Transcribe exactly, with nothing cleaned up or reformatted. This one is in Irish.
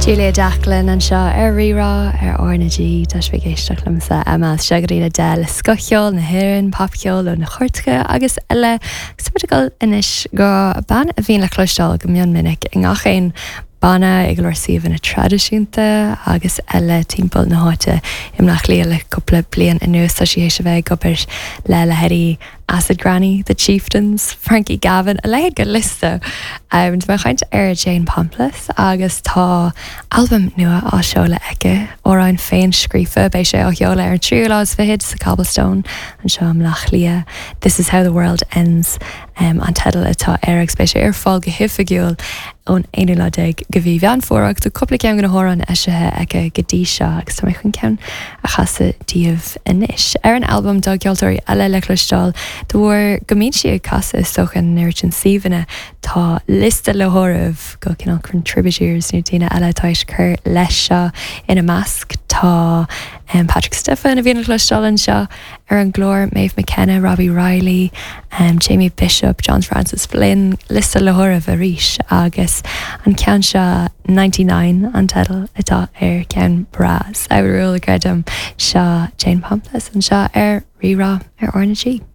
Julia Jacqueline an seo ar rirá ar ornagí Tá sé géisteach limsa ama segarína de le scocheol na hhéireann papceol ó na chuirtcha agus eile spuideáil inis go ban a bhíon le cloisteáil go mion minic i ngachéin banna ag glóir siomh na tradiisiúnta agus eile timpeall na háite im nach lí le coppla blian in nuas tá sé hééis bheith gobar le le heirí Acid Granny, The Chieftains, Frankie Gavin, a leid go lista. Um, Tá chaint ar Jane Pamplis agus tá album nua á seo le aice óráin féin scrífa bei sé ó cheola ar an triúlás fihid sa Cobblestone an seo am lech lia This Is How the World Ends um, an tedal atá Eric bei sé ar fáil go hifagiúil ón éú ládig go bhí bhean fórach tú coppla cean gona hóran eisithe aice go dtí seo agus tá chun cean a chasa díomh inis. Ar an album dá gealtóirí eile le cloisteáil Dúir gomín si a casa sochan nuirtin síhanna tá lista lethóramh go cinál contributors nu tína eile táis chur leis seo ina measc tá um, Patrick Stephan a bhíon cloisteáil seo ar an glór Maeve McKenna, Robbie Riley, um, Jamie Bishop, John Francis Flynn, lista lethóramh a ríis agus an cean seo ninety-nine an tedal atá ar cean bras. Eabhadh riúil a gradam seo Jane Pamplis an seo ar rirá ar ornagí.